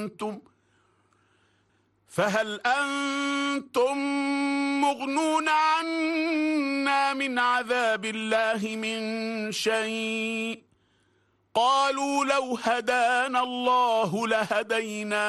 أنتم مغنون عنا من عذاب الله من شيء؟ قالوا لو هدانا الله لهديناكم